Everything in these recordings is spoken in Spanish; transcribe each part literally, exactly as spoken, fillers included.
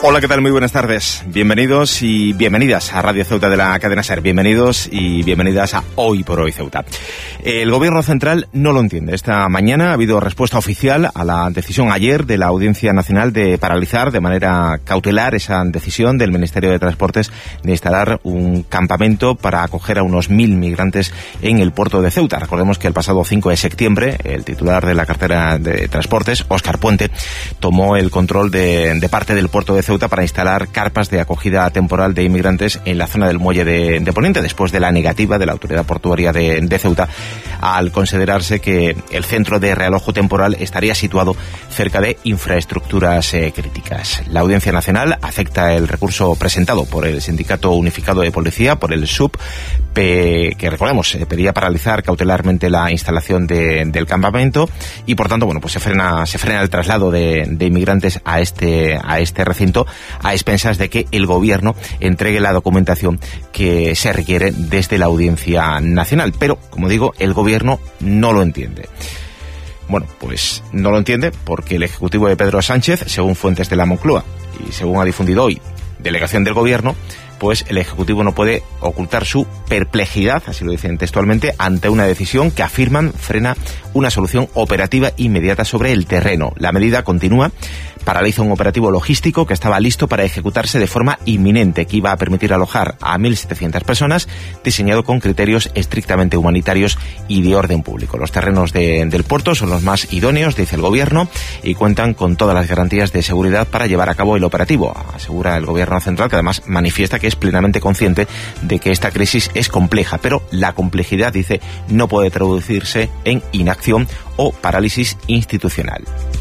Hola, ¿qué tal? Muy buenas tardes. Bienvenidos y bienvenidas a Radio Ceuta de la cadena SER. Bienvenidos y bienvenidas a Hoy por Hoy Ceuta. El Gobierno Central no lo entiende. Esta mañana ha habido respuesta oficial a la decisión ayer de la Audiencia Nacional de paralizar de manera cautelar esa decisión del Ministerio de Transportes de instalar un campamento para acoger a unos mil migrantes en el puerto de Ceuta. Recordemos que el pasado cinco de septiembre el titular de la cartera de Transportes, Óscar Puente, tomó el control de, de parte del puerto de Ceuta para instalar carpas de acogida temporal de inmigrantes en la zona del muelle de, de Poniente, después de la negativa de la autoridad portuaria de, de Ceuta, al considerarse que el centro de realojo temporal estaría situado cerca de infraestructuras eh, críticas. La Audiencia Nacional acepta el recurso presentado por el Sindicato Unificado de Policía, por el S U P, pe, que recordemos, eh, pedía paralizar cautelarmente la instalación de, del campamento y, por tanto, bueno, pues se frena, se frena el traslado de, de inmigrantes a este, a este recinto, a expensas de que el Gobierno entregue la documentación que se requiere desde la Audiencia Nacional. Pero, como digo, el Gobierno no lo entiende. Bueno, pues no lo entiende porque el Ejecutivo de Pedro Sánchez, según fuentes de la Moncloa y según ha difundido hoy delegación del Gobierno, pues el Ejecutivo no puede ocultar su perplejidad, así lo dicen textualmente, ante una decisión que afirman frena una solución operativa inmediata sobre el terreno. La medida continúa, paraliza un operativo logístico que estaba listo para ejecutarse de forma inminente, que iba a permitir alojar a mil setecientas personas, diseñado con criterios estrictamente humanitarios y de orden público. Los terrenos de, del puerto son los más idóneos, dice el Gobierno, y cuentan con todas las garantías de seguridad para llevar a cabo el operativo, asegura el Gobierno Central, que además manifiesta que es plenamente consciente de que esta crisis es compleja, pero la complejidad, dice, no puede traducirse en inacción o parálisis institucional.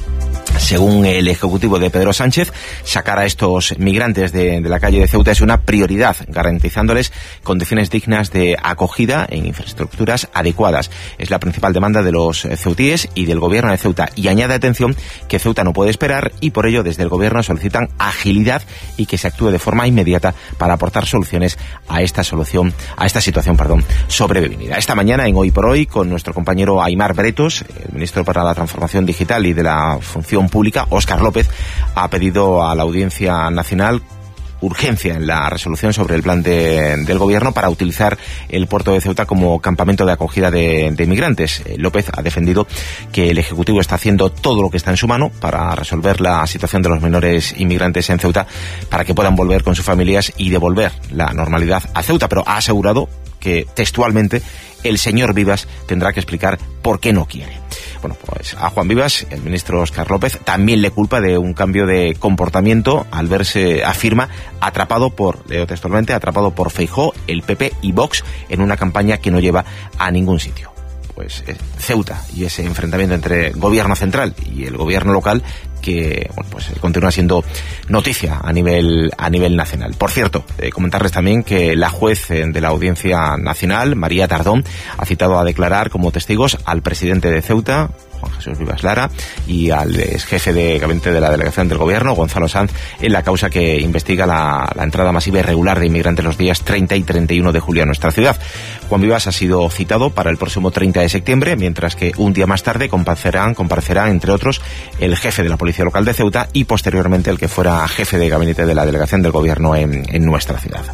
Según el Ejecutivo de Pedro Sánchez, sacar a estos migrantes de, de la calle de Ceuta es una prioridad, garantizándoles condiciones dignas de acogida en infraestructuras adecuadas. Es la principal demanda de los ceutíes y del Gobierno de Ceuta. Y añade, atención, que Ceuta no puede esperar y por ello desde el Gobierno solicitan agilidad y que se actúe de forma inmediata para aportar soluciones a esta solución, a esta situación, perdón, sobrevenida. Esta mañana en Hoy por Hoy, con nuestro compañero Aimar Bretos, el ministro para la Transformación Digital y de la Función Pública, Óscar López, ha pedido a la Audiencia Nacional urgencia en la resolución sobre el plan de, del Gobierno para utilizar el puerto de Ceuta como campamento de acogida de, de inmigrantes. Eh, López ha defendido que el Ejecutivo está haciendo todo lo que está en su mano para resolver la situación de los menores inmigrantes en Ceuta para que puedan volver con sus familias y devolver la normalidad a Ceuta, pero ha asegurado que textualmente el señor Vivas tendrá que explicar por qué no quiere. Bueno, pues a Juan Vivas, el ministro Óscar López, también le culpa de un cambio de comportamiento al verse, afirma, atrapado por, leo textualmente, atrapado por Feijóo, el P P y Vox en una campaña que no lleva a ningún sitio. Pues eh, Ceuta y ese enfrentamiento entre gobierno central y el gobierno local que, bueno, pues continúa siendo noticia a nivel a nivel nacional. Por cierto, eh, comentarles también que la juez eh, de la Audiencia Nacional, María Tardón, ha citado a declarar como testigos al presidente de Ceuta, Juan Jesús Vivas Lara, y al ex jefe de gabinete de la delegación del Gobierno, Gonzalo Sanz, en la causa que investiga la, la entrada masiva irregular de inmigrantes los días treinta y treinta y uno de julio a nuestra ciudad. Juan Vivas ha sido citado para el próximo treinta de septiembre, mientras que un día más tarde comparecerán, comparecerán entre otros, el jefe de la Policía Local de Ceuta y posteriormente el que fuera jefe de gabinete de la delegación del Gobierno en, en nuestra ciudad.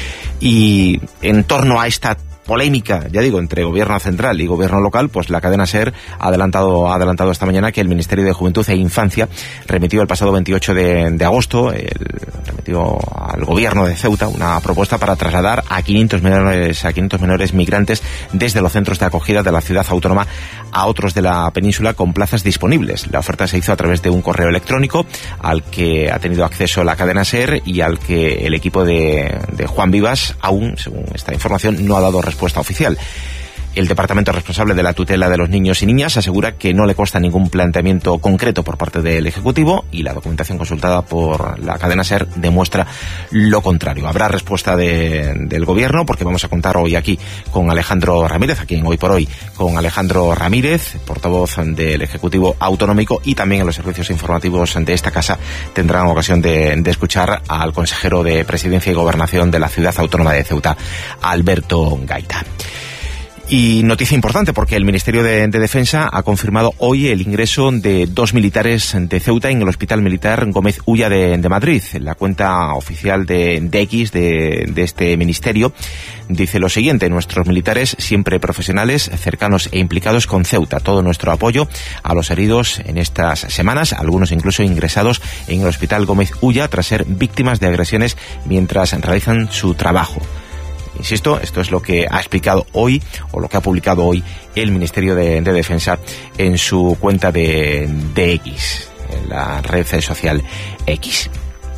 Y en torno a esta polémica, ya digo, entre gobierno central y gobierno local, pues la cadena SER ha adelantado, ha adelantado esta mañana que el Ministerio de Juventud e Infancia remitió el pasado veintiocho de, de agosto, el, remitió al gobierno de Ceuta una propuesta para trasladar a quinientos menores, a quinientos menores migrantes desde los centros de acogida de la ciudad autónoma a otros de la península con plazas disponibles. La oferta se hizo a través de un correo electrónico al que ha tenido acceso la cadena SER y al que el equipo de, de Juan Vivas aún, según esta información, no ha dado respuesta oficial. El departamento responsable de la tutela de los niños y niñas asegura que no le consta ningún planteamiento concreto por parte del Ejecutivo y la documentación consultada por la cadena SER demuestra lo contrario. Habrá respuesta de, del Gobierno porque vamos a contar hoy aquí con Alejandro Ramírez, aquí en Hoy por Hoy, con Alejandro Ramírez, portavoz del Ejecutivo Autonómico, y también en los servicios informativos de esta casa tendrán ocasión de, de escuchar al consejero de Presidencia y Gobernación de la Ciudad Autónoma de Ceuta, Alberto Gaita. Y noticia importante porque el Ministerio de, de Defensa ha confirmado hoy el ingreso de dos militares de Ceuta en el Hospital Militar Gómez Ulla de, de Madrid. La cuenta oficial de, de X de, de este ministerio dice lo siguiente: nuestros militares siempre profesionales, cercanos e implicados con Ceuta. Todo nuestro apoyo a los heridos en estas semanas, algunos incluso ingresados en el Hospital Gómez Ulla tras ser víctimas de agresiones mientras realizan su trabajo. Insisto, esto es lo que ha explicado hoy, o lo que ha publicado hoy el Ministerio de, de Defensa en su cuenta de, de X, en la red social X.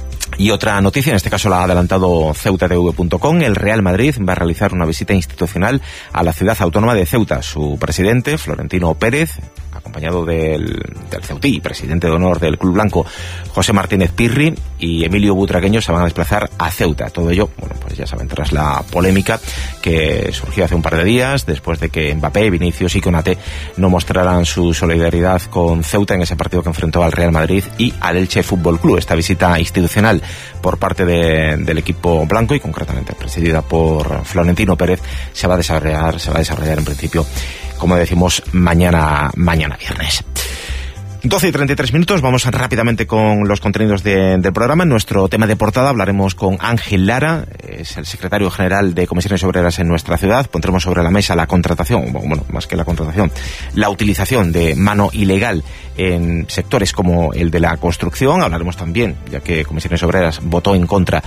Y otra noticia, en este caso la ha adelantado Ceuta T V punto com, el Real Madrid va a realizar una visita institucional a la ciudad autónoma de Ceuta. Su presidente, Florentino Pérez, acompañado del, del ceutí, presidente de honor del Club Blanco, José Martínez Pirri, y Emilio Butragueño se van a desplazar a Ceuta. Todo ello, bueno, pues ya saben, tras la polémica que surgió hace un par de días, después de que Mbappé, Vinicius y Konaté no mostraran su solidaridad con Ceuta en ese partido que enfrentó al Real Madrid y al Elche Fútbol Club. Esta visita institucional por parte de, del equipo blanco, y concretamente presidida por Florentino Pérez, se va a desarrollar, se va a desarrollar en principio, como decimos, mañana, mañana viernes. doce y treinta y tres minutos, vamos rápidamente con los contenidos de, del programa. En nuestro tema de portada hablaremos con Ángel Lara, es el secretario general de Comisiones Obreras en nuestra ciudad. Pondremos sobre la mesa la contratación, bueno, más que la contratación, la utilización de mano ilegal en sectores como el de la construcción. Hablaremos también, ya que Comisiones Obreras votó en contra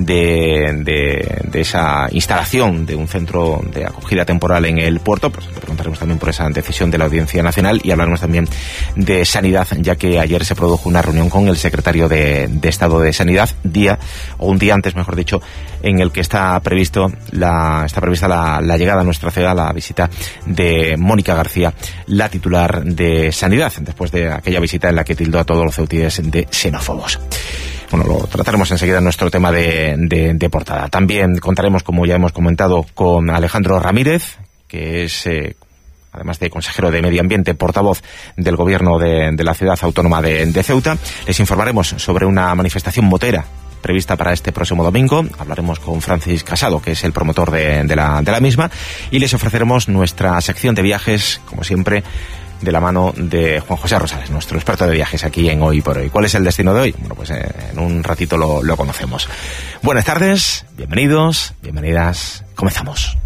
de, de, de esa instalación de un centro de acogida temporal en el puerto, pues le preguntaremos también por esa decisión de la Audiencia Nacional, y hablaremos también de Sanidad, ya que ayer se produjo una reunión con el secretario de, de Estado de Sanidad, día, o un día antes, mejor dicho, en el que está previsto la, está prevista la, la llegada a nuestra ciudad, la visita de Mónica García, la titular de Sanidad, después de aquella visita en la que tildó a todos los ceutíes de xenófobos. Bueno, lo trataremos enseguida en nuestro tema de, de, de portada. También contaremos, como ya hemos comentado, con Alejandro Ramírez, que es, eh, además de consejero de Medio Ambiente, portavoz del gobierno de, de la ciudad autónoma de, de Ceuta. Les informaremos sobre una manifestación motera prevista para este próximo domingo. Hablaremos con Francis Casado, que es el promotor de, de, la, de la misma, y les ofreceremos nuestra sección de viajes, como siempre, de la mano de Juan José Rosales, nuestro experto de viajes aquí en Hoy por Hoy. ¿Cuál es el destino de hoy? Bueno, pues eh, en un ratito lo, lo conocemos. Buenas tardes, bienvenidos, bienvenidas, comenzamos.